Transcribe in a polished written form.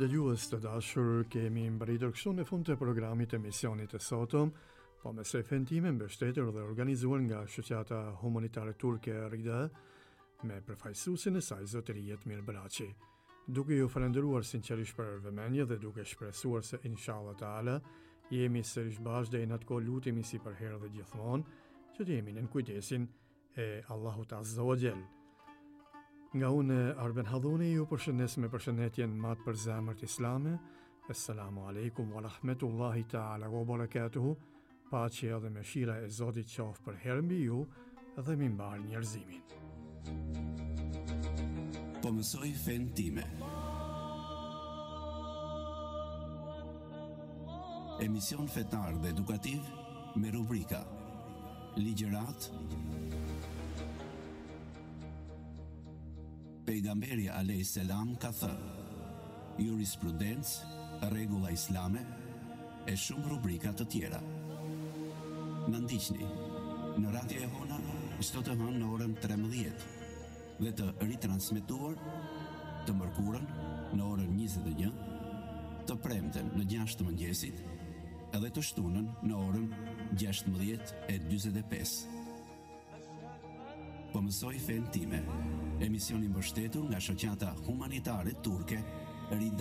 Dëgjues të dashur, kemi mbërritur kështu në fund të programit emisionit të sotëm, po me sefën time mbështetur dhe organizuar nga Shoqata Humanitare Turke RIDA, me përfaqësuesin e saj zotëriet Mirbraçi. Duke ju falendëruar sinqerisht për vëmendje dhe duke shpresuar se inshallah taala jemi sërish bashkë deri në atë kohë, lutemi si për herë dhe gjithmonë që të jemi në kujdesin e Allahut Azza wa Jall. Nga unë Arben Hadhuni ju përshëndes me përshëndetjen matë për zemërt islame. Assalamu alaikum wa rahmetullahi ta'ala wa barakatuhu. Paqja dhe mëshira e Zotit qoftë për herë mbi ju dhe mbi mbar njerëzimin. Po mësoj fen time. Emision fetar dhe edukativ me rubrika Ligjërat. Pejgamberi alayhis salam ka thënë, jurisprudencë, rregulla islame e shumë rubrika të tjera. Na ndiqni në Radio Ehona çdo të hënë në orën 13 dhe të ritransmetuar të mërkurën në orën 21, të premten në 6 të mëngjesit edhe të shtunën në orën 16:45. Po mësoj fen time, emisioni mbështetur nga Shoqata Humanitare Turke RIDA.